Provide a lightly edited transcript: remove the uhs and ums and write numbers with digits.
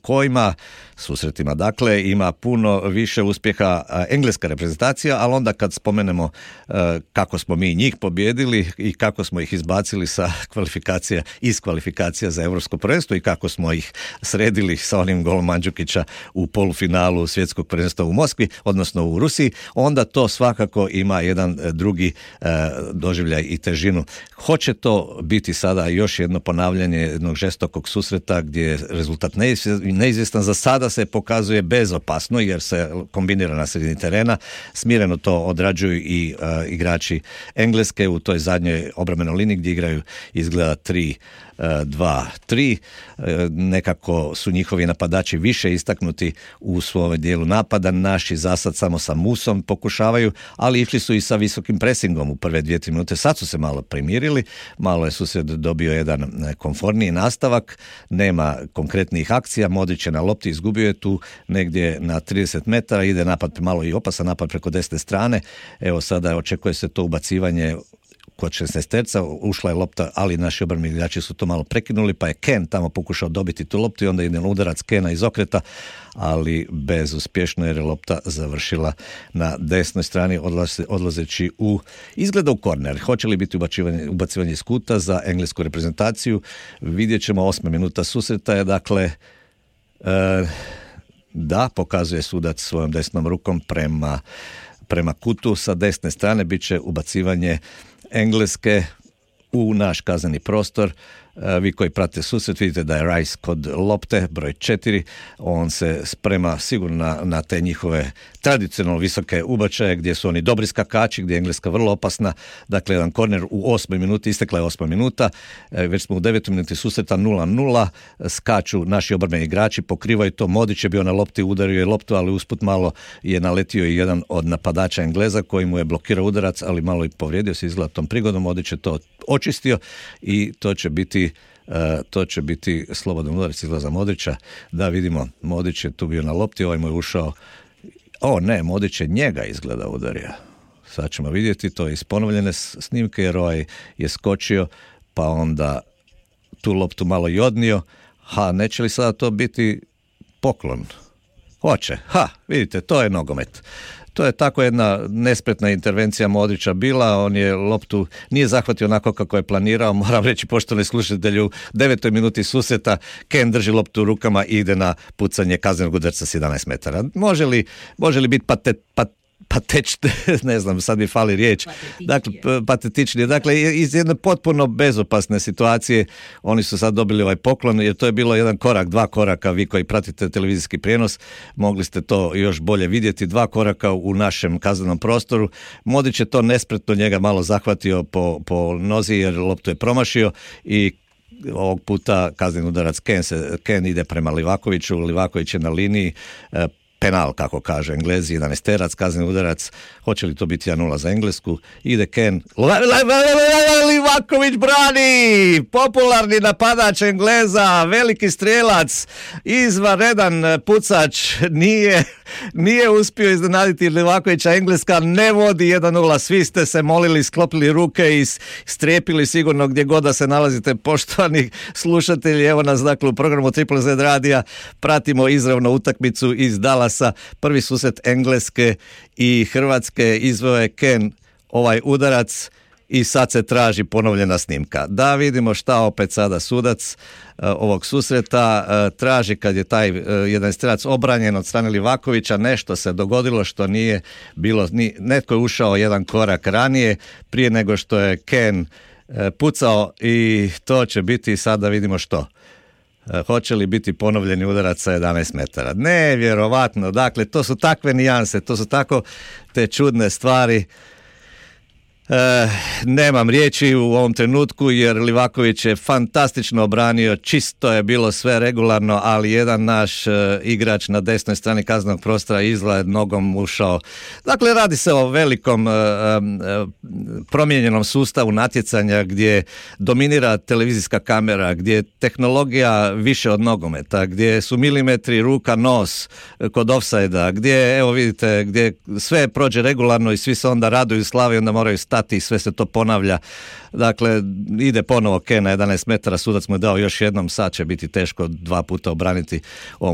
kojima susretima. Dakle, ima puno više uspjeha engleska reprezentacija, ali onda kad spomenemo kako smo mi njih pobijedili i kako smo ih izbacili iz kvalifikacija za Europsko prvenstvo i kako smo ih sredili sa onim golom Mandžukića u polufinalu svjetskog prvenstva u Moskvi, odnosno u Rusiji, onda to svakako ima jedan drugi doživljaj i težinu. Hoće to biti sada još jedno ponavljanje jednog žestokog susreta gdje je rezultat neizvjestan. Za sada se pokazuje bezopasno jer se kombinira na sredini terena. Smireno to odrađuju i igrači Engleske u toj zadnjoj obrambenoj liniji gdje igraju izgleda 3-2-3. Nekako su njihovi napadači više istaknuti u svom dijelu napada. Naši za sad samo sa Musom pokušavaju, ali išli su i sa visokim presingom u prve 2-3 minute. Sad su se malo primirili, malo je susjed dobio jedan komforniji nastavak, nema konkretnih akcija. Modrić je na lopti, izgubio je tu negdje na 30 metara, ide napad, malo i opasan napad preko desne strane. Evo sada očekuje se to ubacivanje kod 16-terca, ušla je lopta, ali naši obrambeni igrači su to malo prekinuli, pa je Ken tamo pokušao dobiti tu loptu i onda ide udarac Kena iz okreta, ali bezuspješno jer je lopta završila na desnoj strani odlazeći izgleda u korner. Hoće li biti ubacivanje iz kuta za englesku reprezentaciju? Vidjet ćemo. 8 minuta susreta je, dakle da, pokazuje sudac svojom desnom rukom prema kutu sa desne strane. Bit će ubacivanje Engleske u naš kazneni prostor. Vi koji prate susret vidite da je Rice kod lopte, broj 4. On se sprema sigurno na te njihove tradicionalno visoke ubačaje gdje su oni dobri skakači, gdje je Engleska vrlo opasna. Dakle, jedan korner u 8 minuti, istekla je 8 minuta. Već smo u 9 minuti susreta 0-0. Skaču naši obrambeni igrači, pokrivaju to. Modrić je bio na lopti, udario je loptu, ali usput malo je naletio i jedan od napadača Engleza koji mu je blokirao udarac, ali malo i povrijedio se izgleda tom prigodom. Modrić je to očistio i to će biti slobodan udarac izgleda za Modrića. Da vidimo, Modrić je tu bio na lopti, ovaj mu je ušao. Modrić je njega izgleda udario. Sad ćemo vidjeti, to je iz ponovljene snimke jer ovaj je skočio pa onda tu loptu malo i odnio. Neće li sada to biti poklon? Hoće. Vidite, to je nogomet. To je tako jedna nespretna intervencija Modrića bila, on je loptu nije zahvatio onako kako je planirao. Moram reći poštovani slušatelju, u 9. minuti susreta Ken drži loptu u rukama i ide na pucanje kaznenog udarca s 11 metara. Može li biti patetični, ne znam, sad mi fali riječ. Patetični. Dakle, iz jedne potpuno bezopasne situacije oni su sad dobili ovaj poklon, jer to je bilo jedan korak, 2 koraka, vi koji pratite televizijski prijenos, mogli ste to još bolje vidjeti, 2 koraka u našem kaznenom prostoru. Modrić je to nespretno njega malo zahvatio po nozi jer loptu je promašio i ovog puta kazneni udarac Ken ide prema Livakoviću, Livaković je na liniji, penal, kako kaže Englezi, 11-terac, kazneni udarac. Hoće li to biti 1-0 za Englesku? Ide Ken. Livaković brani! Popularni napadač Engleza, veliki strijelac, izvanredan pucač, nije uspio iznenaditi Livakovića. Engleska ne vodi 1-0. Svi ste se molili, sklopili ruke i strepili sigurno gdje god da se nalazite, poštovani slušatelji. Evo nas, dakle, u programu Triple Z radija pratimo izravno utakmicu iz Dallasa. Prvi susret Engleske i Hrvatske. Izveo je Ken ovaj udarac i sad se traži ponovljena snimka. Da vidimo šta opet sada sudac ovog susreta traži kad je taj 11-terac obranjen od strane Livakovića. Nešto se dogodilo što nije bilo, netko je ušao jedan korak ranije prije nego što je Ken pucao i to će biti sad da vidimo što. Hoće li biti ponovljeni udarac sa 11 metara? Nevjerovatno. Dakle, to su takve nijanse, to su tako te čudne stvari. Nemam riječi u ovom trenutku jer Livaković je fantastično obranio, čisto je bilo sve regularno, ali jedan naš igrač na desnoj strani kaznenog prostora izgled nogom ušao. Dakle, radi se o velikom promijenjenom sustavu natjecanja gdje dominira televizijska kamera, gdje je tehnologija više od nogometa, gdje su milimetri ruka, nos kod ofsajda, gdje, evo vidite, gdje sve prođe regularno i svi se onda raduju, slave i onda moraju stati i sve se to ponavlja. Dakle, ide ponovo Ken na 11 metara, sudac mu je dao još jednom, sad će biti teško 2 puta obraniti ovom